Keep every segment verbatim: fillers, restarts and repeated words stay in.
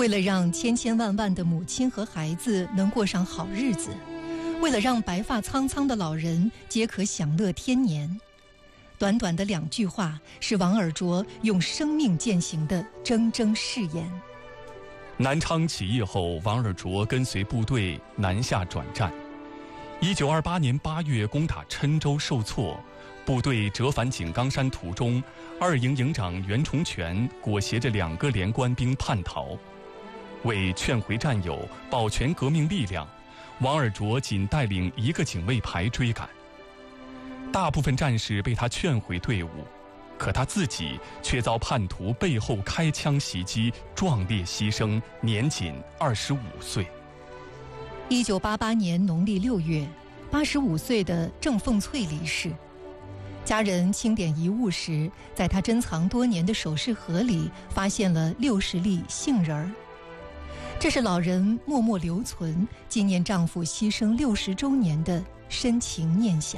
为了让千千万万的母亲和孩子能过上好日子，为了让白发苍苍的老人皆可享乐天年，短短的两句话是王尔琢用生命践行的铮铮誓言。 南昌起义后，王尔琢跟随部队南下转战。一九二八年八月，攻打郴州受挫，部队折返井冈山途中，二营营长袁崇全裹挟着两个连官兵叛逃。为劝回战友，保全革命力量，王尔琢仅带领一个警卫排追赶。大部分战士被他劝回队伍，可他自己却遭叛徒背后开枪袭击，壮烈牺牲，年仅二十五岁。 一九八八年农历六月，八十五岁的郑凤翠离世。家人清点遗物时，在他珍藏多年的首饰盒里发现了六十粒杏仁儿，这是老人默默留存，纪念丈夫牺牲六十周年的深情念想。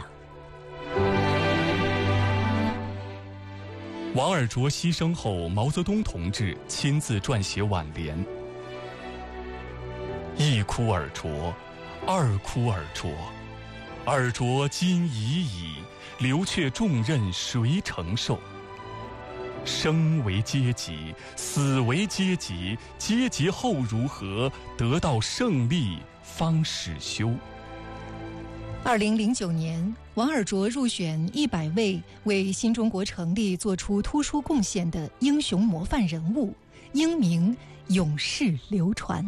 王尔琢牺牲后，毛泽东同志亲自撰写挽联：一哭尔琢，二哭尔琢，尔琢今已矣，留却重任谁承受？生为阶级，死为阶级，阶级后如何？得到胜利方始休。 二零零九年，王尔琢入选一百位为新中国成立做出突出贡献的英雄模范人物，英名永世流传。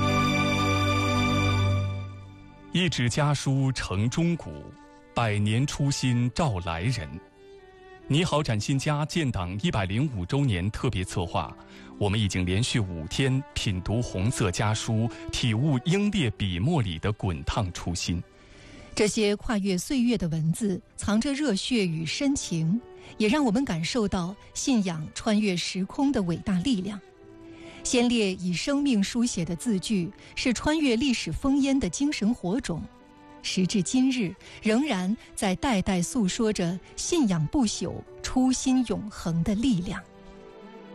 一纸家书承中古，百年初心照来人。你好，崭新家建党一百零五周年特别策划，我们已经连续五天品读红色家书，体悟英烈笔墨里的滚烫初心。 这些跨越岁月的文字，藏着热血与深情，也让我们感受到信仰穿越时空的伟大力量。先烈以生命书写的字句，是穿越历史烽烟的精神火种，时至今日，仍然在代代诉说着信仰不朽、初心永恒的力量。